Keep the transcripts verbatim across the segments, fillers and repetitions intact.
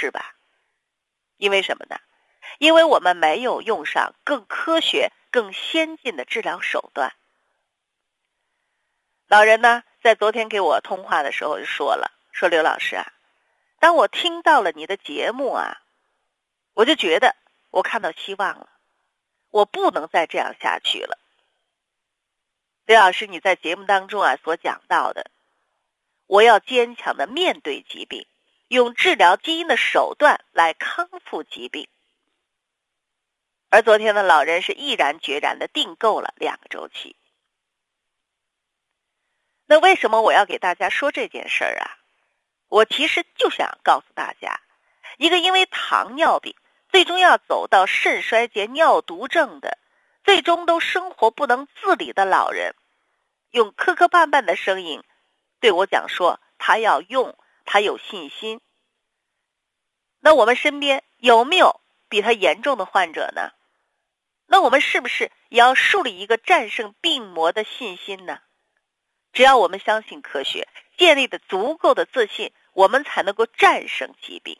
是吧？因为什么呢？因为我们没有用上更科学、更先进的治疗手段。老人呢，在昨天给我通话的时候就说了，说刘老师啊，当我听到了你的节目啊，我就觉得我看到希望了，我不能再这样下去了。刘老师，你在节目当中啊所讲到的，我要坚强的面对疾病，用治疗基因的手段来康复疾病。而昨天的老人是毅然决然的订购了两个周期。那为什么我要给大家说这件事儿啊？我其实就想告诉大家，一个因为糖尿病最终要走到肾衰竭、尿毒症的，最终都生活不能自理的老人，用磕磕绊绊的声音对我讲说他要用，他有信心。那我们身边有没有比他严重的患者呢？那我们是不是也要树立一个战胜病魔的信心呢？只要我们相信科学，建立的足够的自信，我们才能够战胜疾病。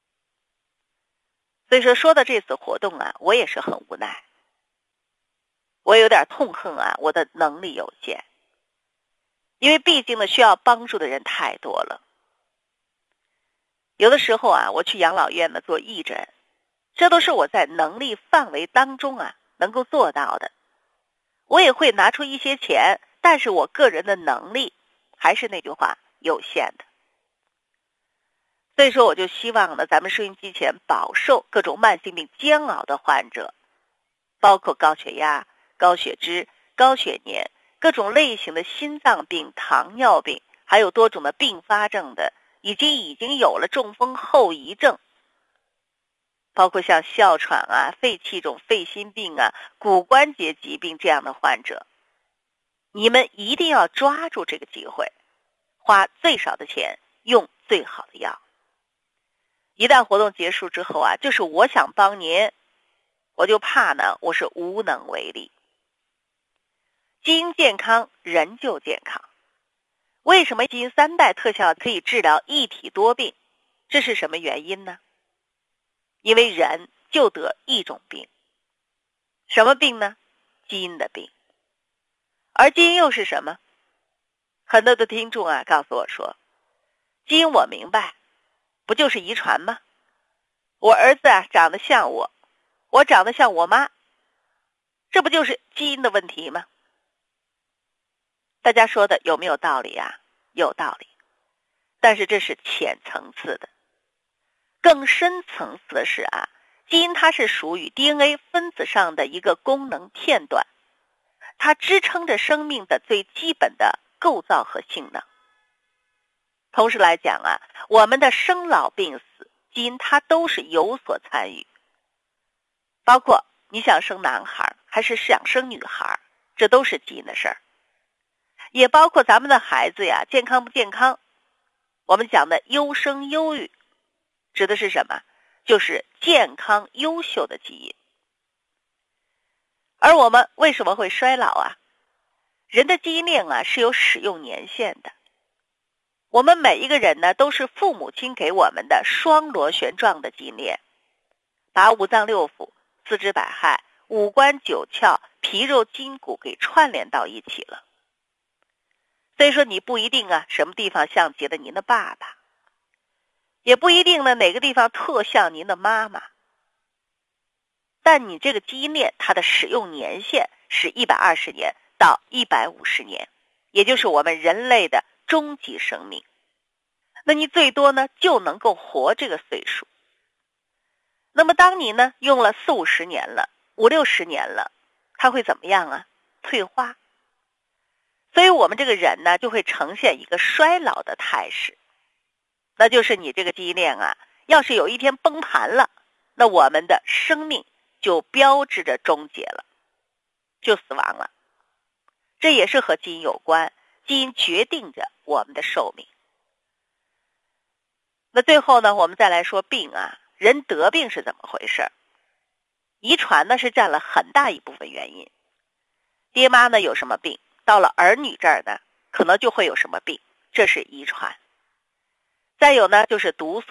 所以说，说到这次活动啊，我也是很无奈，我有点痛恨啊，我的能力有限，因为毕竟呢，需要帮助的人太多了。有的时候啊，我去养老院呢做义诊，这都是我在能力范围当中啊能够做到的。我也会拿出一些钱，但是我个人的能力还是那句话，有限的。所以说我就希望呢，咱们收音机前饱受各种慢性病煎熬的患者，包括高血压、高血脂、高血粘，各种类型的心脏病、糖尿病，还有多种的并发症的，以及已经有了中风后遗症，包括像哮喘啊、肺气肿、肺心病啊、骨关节疾病这样的患者，你们一定要抓住这个机会，花最少的钱，用最好的药。一旦活动结束之后啊，就是我想帮您，我就怕呢我是无能为力。基因健康，人就健康。为什么基因三代特效可以治疗一体多病？这是什么原因呢？因为人就得一种病。什么病呢？基因的病。而基因又是什么？很多的听众啊告诉我说，基因我明白，不就是遗传吗？我儿子啊长得像我，我长得像我妈，这不就是基因的问题吗？大家说的有没有道理啊？有道理，但是这是浅层次的。更深层次的是啊，基因它是属于 D N A 分子上的一个功能片段，它支撑着生命的最基本的构造和性能。同时来讲啊，我们的生老病死，基因它都是有所参与，包括你想生男孩还是想生女孩，这都是基因的事儿。也包括咱们的孩子呀，健康不健康，我们讲的优生优育，指的是什么？就是健康优秀的基因。而我们为什么会衰老啊？人的基因链啊是有使用年限的。我们每一个人呢，都是父母亲给我们的双螺旋状的基因链，把五脏六腑、四肢百骸、五官九窍、皮肉筋骨给串联到一起了。所以说你不一定啊什么地方像极了您的爸爸，也不一定呢哪个地方特像您的妈妈，但你这个基因链它的使用年限是一百二十年到一百五十年，也就是我们人类的终极生命。那你最多呢就能够活这个岁数。那么当你呢用了四五十年了，五六十年了，它会怎么样啊？退化。所以我们这个人呢就会呈现一个衰老的态势，那就是你这个基因链啊，要是有一天崩盘了，那我们的生命就标志着终结了，就死亡了。这也是和基因有关，基因决定着我们的寿命。那最后呢，我们再来说病啊，人得病是怎么回事？遗传呢是占了很大一部分原因。爹妈呢有什么病，到了儿女这儿呢，可能就会有什么病，这是遗传。再有呢，就是毒素